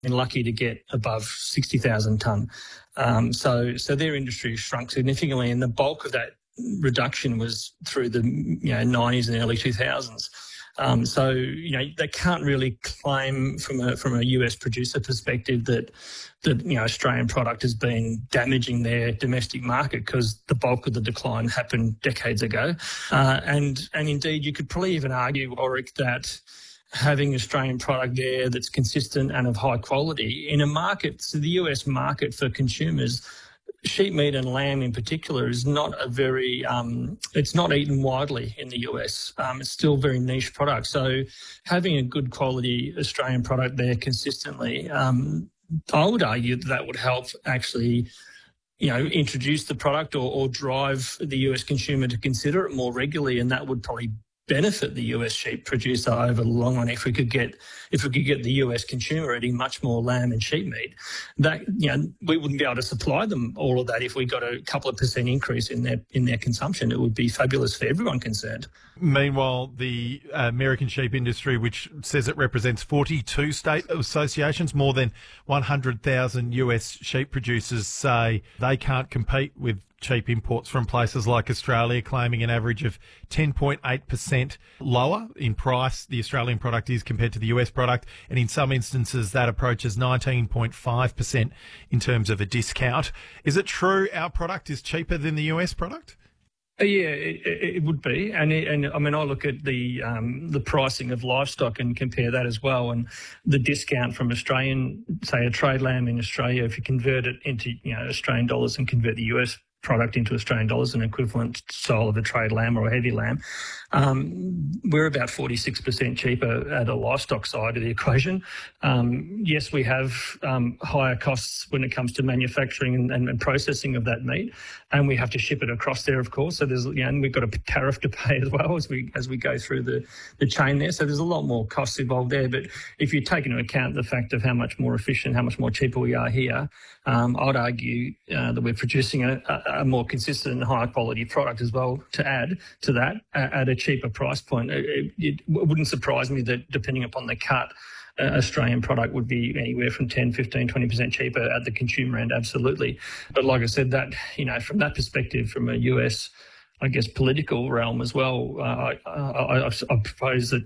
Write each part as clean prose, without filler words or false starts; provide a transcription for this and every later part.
been lucky to get above 60,000 tonne. So their industry shrunk significantly, and the bulk of that reduction was through the 90s and early 2000s. So they can't really claim from a US producer perspective that Australian product has been damaging their domestic market, because the bulk of the decline happened decades ago. And indeed, you could probably even argue, Warwick, that having Australian product there that's consistent and of high quality in a market, so the US market for consumers, sheep meat and lamb in particular is not a very, it's not eaten widely in the US. It's still a very niche product. So having a good quality Australian product there consistently, I would argue that would help actually, introduce the product or drive the US consumer to consider it more regularly, and that would probably benefit the US sheep producer over the long run if we could get the US consumer eating much more lamb and sheep meat. That we wouldn't be able to supply them all of that if we got a couple of % increase in their consumption. It would be fabulous for everyone concerned. Meanwhile, the American sheep industry, which says it represents 42 state associations, more than 100,000 US sheep producers say they can't compete with cheap imports from places like Australia, claiming an average of 10.8% lower in price the Australian product is compared to the US product, and in some instances that approaches 19.5% in terms of a discount. Is it true our product is cheaper than the US product? Yeah, it would be, and I mean, I look at the pricing of livestock and compare that as well, and the discount from Australian, say a trade lamb in Australia, if you convert it into Australian dollars and convert the US product into Australian dollars, an equivalent sale of a trade lamb or a heavy lamb, we're about 46% cheaper at a livestock side of the equation. Yes, we have higher costs when it comes to manufacturing and processing of that meat, and we have to ship it across there, of course. So there's, and we've got a tariff to pay as well as we go through the chain there. So there's a lot more costs involved there. But if you take into account the fact of how much more efficient, how much more cheaper we are here, I'd argue that we're producing a more consistent and higher quality product as well to add to that at a cheaper price point. It wouldn't surprise me that depending upon the cut, Australian product would be anywhere from 10, 15, 20% cheaper at the consumer end, absolutely. But like I said, that from that perspective, from a US, I guess, political realm as well, I propose that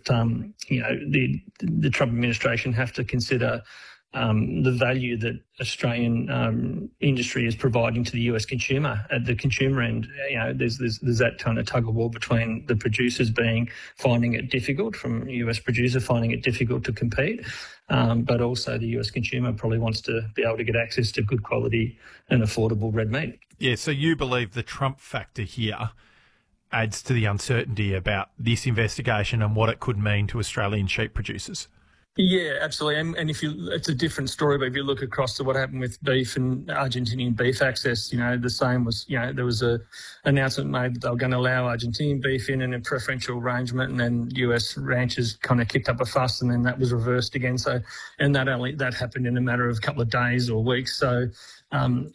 the Trump administration have to consider the value that Australian industry is providing to the US consumer at the consumer end. There's that kind of tug of war between the producers finding it difficult, from US producer finding it difficult to compete, but also the US consumer probably wants to be able to get access to good quality and affordable red meat. Yeah, so you believe the Trump factor here adds to the uncertainty about this investigation and what it could mean to Australian sheep producers? Yeah, absolutely. And it's a different story, but if you look across to what happened with beef and Argentinian beef access, the same was, there was a announcement made that they were going to allow Argentinian beef in a preferential arrangement, and then US ranchers kind of kicked up a fuss, and then that was reversed again. So, and that happened in a matter of a couple of days or weeks. So, him and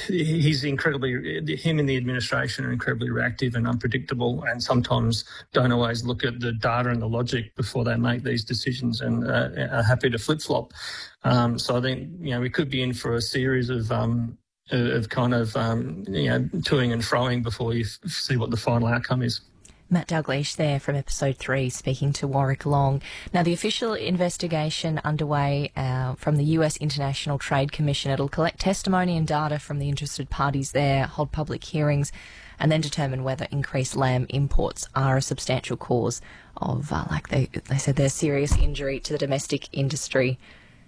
the administration are incredibly reactive and unpredictable, and sometimes don't always look at the data and the logic before they make these decisions, and are happy to flip-flop. So I think, we could be in for a series of kind of, toing and froing before you see what the final outcome is. Matt Dalgleish there from episode 3 speaking to Warwick Long. Now, the official investigation underway from the US International Trade Commission. It'll collect testimony and data from the interested parties there, hold public hearings, and then determine whether increased lamb imports are a substantial cause of, like they said, their serious injury to the domestic industry.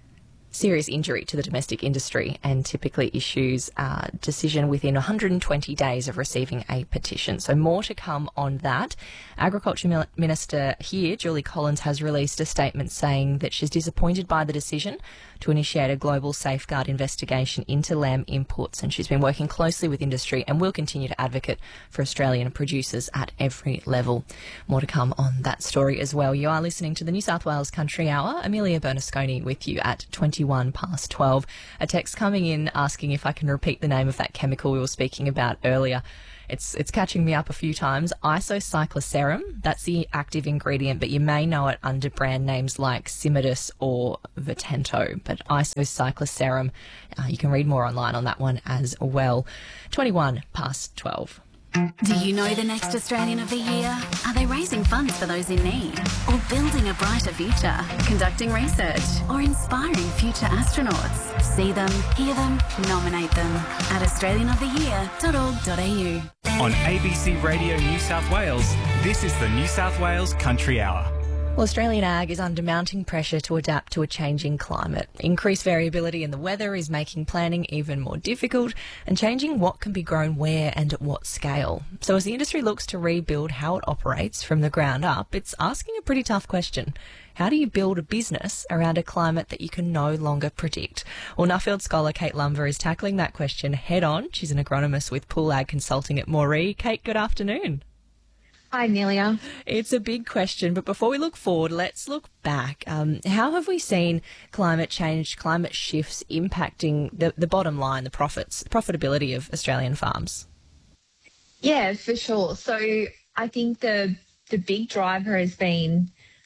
And typically issues a decision within 120 days of receiving a petition. So more to come on that. Agriculture Minister here, Julie Collins, has released a statement saying that she's disappointed by the decision to initiate a global safeguard investigation into lamb imports, and she's been working closely with industry and will continue to advocate for Australian producers at every level. More to come on that story as well. You are listening to the New South Wales Country Hour. Amelia Bernasconi with you at 20 21 past 12. A text coming in asking if I can repeat the name of that chemical we were speaking about earlier. It's catching me up a few times. Isocycloserum, that's the active ingredient, but you may know it under brand names like Simidus or Vitento. But Isocycloserum, you can read more online on that one as well. 21 past 12. Do you know the next Australian of the Year? Are they raising funds for those in need? Or building a brighter future? Conducting research? Or inspiring future astronauts? See them, hear them, nominate them at australianoftheyear.org.au. On ABC Radio New South Wales, this is the New South Wales Country Hour. Well, Australian ag is under mounting pressure to adapt to a changing climate. Increased variability in the weather is making planning even more difficult and changing what can be grown where and at what scale. So as the industry looks to rebuild how it operates from the ground up, it's asking a pretty tough question. How do you build a business around a climate that you can no longer predict? Well, Nuffield scholar Kate Lumber is tackling that question head on. She's an agronomist with Pool Ag Consulting at Moree. Kate, good afternoon. Hi, Amelia. It's a big question, but before we look forward, let's look back. How have we seen climate change, climate shifts impacting the bottom line, the profitability of Australian farms? Yeah, for sure. So I think the big driver has been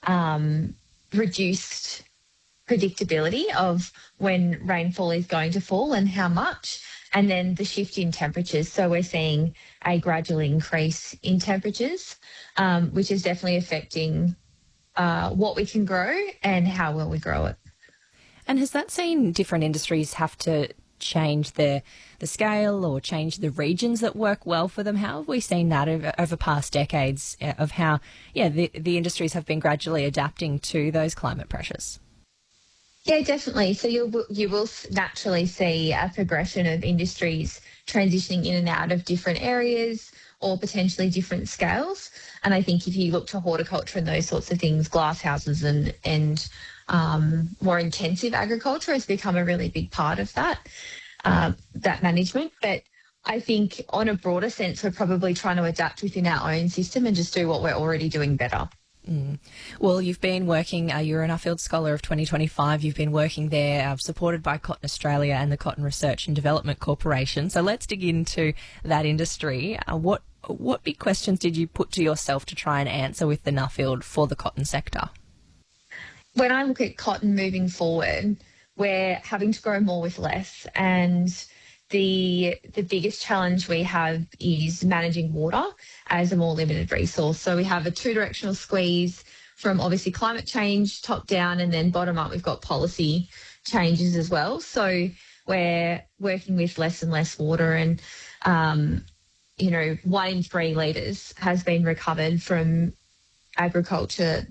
reduced predictability of when rainfall is going to fall and how much, and then the shift in temperatures. So we're seeing a gradual increase in temperatures, which is definitely affecting what we can grow and how well we grow it. And has that seen different industries have to change the scale or change the regions that work well for them? How have we seen that over past decades of how, the industries have been gradually adapting to those climate pressures? Yeah, definitely. So you will naturally see a progression of industries transitioning in and out of different areas or potentially different scales. And I think if you look to horticulture and those sorts of things, glasshouses and more intensive agriculture has become a really big part of that management. But I think on a broader sense, we're probably trying to adapt within our own system and just do what we're already doing better. Well, you've been working, you're an Nuffield Scholar of 2025, you've been working there supported by Cotton Australia and the Cotton Research and Development Corporation. So let's dig into that industry. What big questions did you put to yourself to try and answer with the Nuffield for the cotton sector? When I look at cotton moving forward, we're having to grow more with less, and the biggest challenge we have is managing water as a more limited resource. So we have a two-directional squeeze from obviously climate change, top down, and then bottom up, we've got policy changes as well. So we're working with less and less water, and 1 in 3 litres has been recovered from agricultural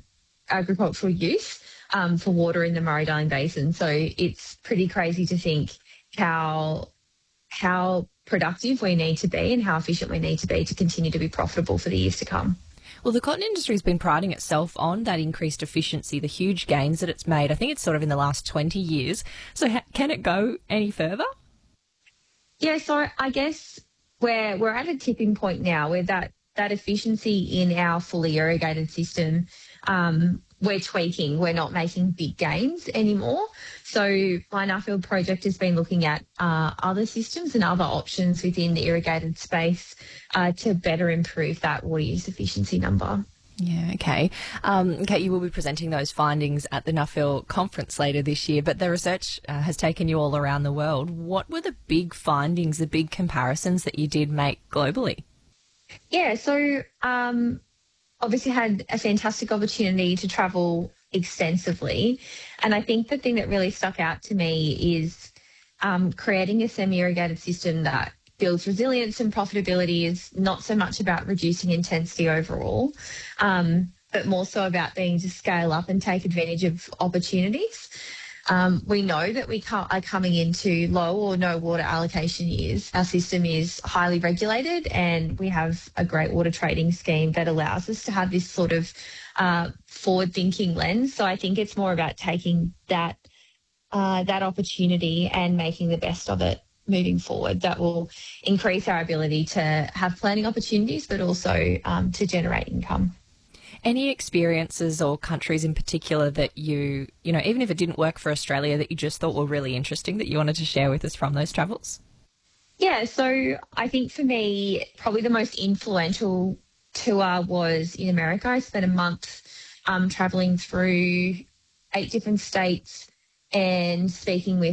use for water in the Murray-Darling Basin. So it's pretty crazy to think how productive we need to be and how efficient we need to be to continue to be profitable for the years to come. Well, the cotton industry has been priding itself on that increased efficiency, the huge gains that it's made. I think it's sort of in the last 20 years. So can it go any further? Yeah, so I guess we're at a tipping point now where that efficiency in our fully irrigated system, we're tweaking. We're not making big gains anymore. So my Nuffield project has been looking at other systems and other options within the irrigated space to better improve that water use efficiency number. Yeah, okay. Kate, you will be presenting those findings at the Nuffield conference later this year, but the research has taken you all around the world. What were the big findings, the big comparisons that you did make globally? Yeah, so obviously had a fantastic opportunity to travel extensively. And I think the thing that really stuck out to me is creating a semi-irrigated system that builds resilience and profitability is not so much about reducing intensity overall, but more so about being to scale up and take advantage of opportunities. We know that we are coming into low or no water allocation years. Our system is highly regulated and we have a great water trading scheme that allows us to have this sort of forward-thinking lens. So I think it's more about taking that opportunity and making the best of it moving forward. That will increase our ability to have planning opportunities, but also to generate income. Any experiences or countries in particular that you know, even if it didn't work for Australia, that you just thought were really interesting that you wanted to share with us from those travels? Yeah, so I think for me, probably the most influential tour was in America. I spent a month traveling through 8 different states and speaking with